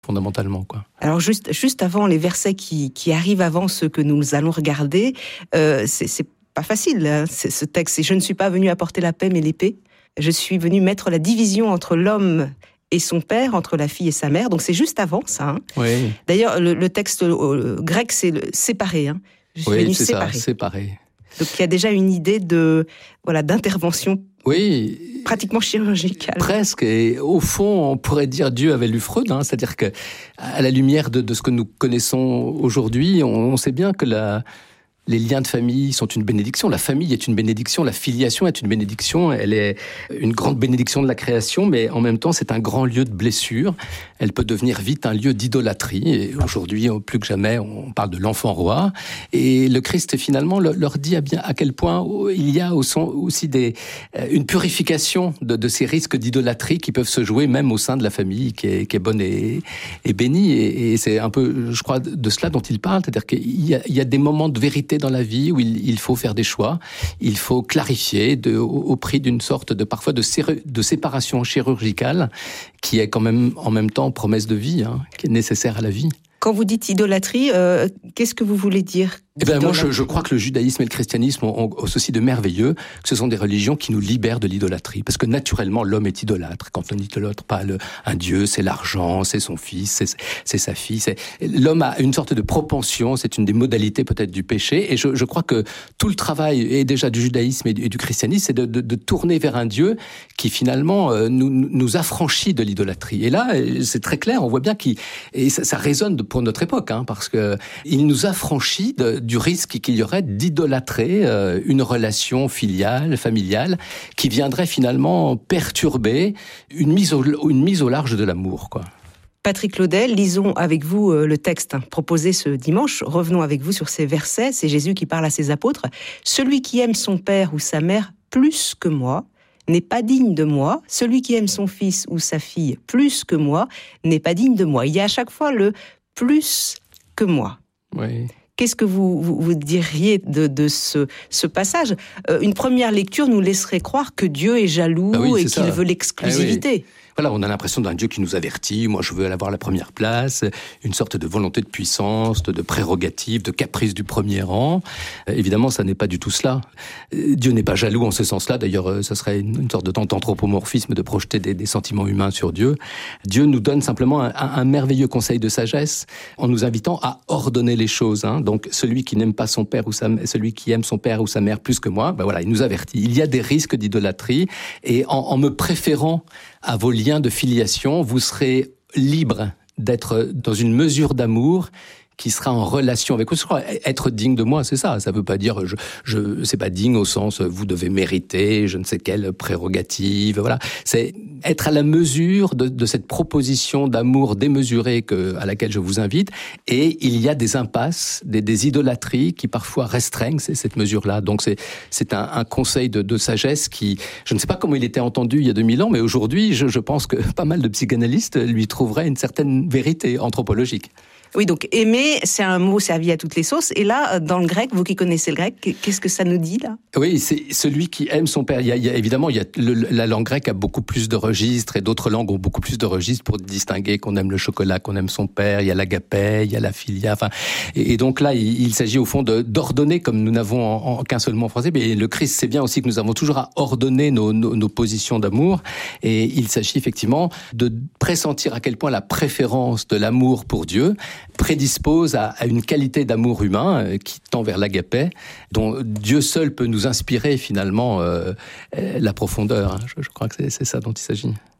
fondamentalement, quoi. Alors juste avant les versets qui arrivent avant ceux que nous allons regarder, c'est pas facile, hein, ce texte. Et je ne suis pas venu apporter la paix mais l'épée. Je suis venu mettre la division entre l'homme et son père, entre la fille et sa mère. Donc c'est juste avant ça. Hein. Oui. D'ailleurs, le texte grec, c'est le séparer. Hein. Je suis venu séparer. Ça, séparer. Donc il y a déjà une idée d'intervention. Oui, pratiquement chirurgicale. Presque. Et au fond, on pourrait dire Dieu avait lu Freud. Hein, c'est-à-dire que, à la lumière de ce que nous connaissons aujourd'hui, on sait bien que les liens de famille sont une bénédiction. La famille est une bénédiction. La filiation est une bénédiction. Elle est une grande bénédiction de la création, mais en même temps, c'est un grand lieu de blessure. Elle peut devenir vite un lieu d'idolâtrie. Et aujourd'hui, plus que jamais, on parle de l'enfant roi. Et le Christ, finalement, leur dit à quel point il y a aussi une purification de ces risques d'idolâtrie qui peuvent se jouer même au sein de la famille qui est bonne et bénie. Et c'est un peu, je crois, de cela dont il parle. C'est-à-dire qu'il y a des moments de vérité dans la vie où il faut faire des choix, il faut clarifier au prix d'une sorte parfois de séparation chirurgicale qui est quand même en même temps promesse de vie, hein, qui est nécessaire à la vie. Quand vous dites idolâtrie, qu'est-ce que vous voulez dire ? Moi, je crois que le judaïsme et le christianisme ont ceci de merveilleux, que ce sont des religions qui nous libèrent de l'idolâtrie. Parce que naturellement, l'homme est idolâtre. Quand on n'idolâtre pas un dieu, c'est l'argent, c'est son fils, c'est sa fille. L'homme a une sorte de propension, c'est une des modalités peut-être du péché. Et je crois que tout le travail, et déjà du judaïsme et du christianisme, c'est de tourner vers un Dieu qui finalement nous affranchit de l'idolâtrie. Et là, c'est très clair, on voit bien et ça résonne pour notre époque, hein, parce que il nous affranchit du risque qu'il y aurait d'idolâtrer une relation filiale, familiale, qui viendrait finalement perturber une mise au large de l'amour, quoi. Patrick Claudel, lisons avec vous le texte proposé ce dimanche. Revenons avec vous sur ces versets. C'est Jésus qui parle à ses apôtres. « Celui qui aime son père ou sa mère plus que moi n'est pas digne de moi. Celui qui aime son fils ou sa fille plus que moi n'est pas digne de moi. » Il y a à chaque fois le « plus que moi ». Oui. Qu'est-ce que vous diriez de ce passage ? Une première lecture nous laisserait croire que Dieu est jaloux et qu'il veut l'exclusivité. Voilà, on a l'impression d'un Dieu qui nous avertit, moi je veux avoir la première place, une sorte de volonté de puissance, de prérogative, de caprice du premier rang. Évidemment, ça n'est pas du tout cela. Dieu n'est pas jaloux en ce sens-là, d'ailleurs ça serait une sorte d'anthropomorphisme de projeter des sentiments humains sur Dieu. Dieu nous donne simplement un merveilleux conseil de sagesse en nous invitant à ordonner les choses. Hein. Donc celui qui n'aime pas son père celui qui aime son père ou sa mère plus que moi, il nous avertit. Il y a des risques d'idolâtrie et en me préférant à vos liens de filiation, vous serez libre d'être dans une mesure d'amour qui sera en relation avec vous. Être digne de moi, c'est ça. Ça veut pas dire, c'est pas digne au sens, vous devez mériter je ne sais quelle prérogative. Voilà. C'est être à la mesure de cette proposition d'amour démesuré à laquelle je vous invite. Et il y a des impasses, des idolâtries qui parfois restreignent cette mesure-là. Donc c'est un conseil de sagesse qui, je ne sais pas comment il était entendu il y a 2000 ans, mais aujourd'hui, je pense que pas mal de psychanalystes lui trouveraient une certaine vérité anthropologique. Oui, donc aimer, c'est un mot servi à toutes les sauces. Et là, dans le grec, vous qui connaissez le grec, qu'est-ce que ça nous dit là ? Oui, c'est celui qui aime son père. Évidemment, la langue grecque a beaucoup plus de registres et d'autres langues ont beaucoup plus de registres pour distinguer qu'on aime le chocolat, qu'on aime son père. Il y a l'agapé, il y a la philia. Et donc là, il s'agit au fond d'ordonner, comme nous n'avons qu'un seul mot en français. Mais le Christ sait bien aussi que nous avons toujours à ordonner nos positions d'amour. Et il s'agit effectivement de pressentir à quel point la préférence de l'amour pour Dieu prédispose à une qualité d'amour humain qui tend vers l'agapé, dont Dieu seul peut nous inspirer finalement la profondeur. Je crois que c'est ça dont il s'agit.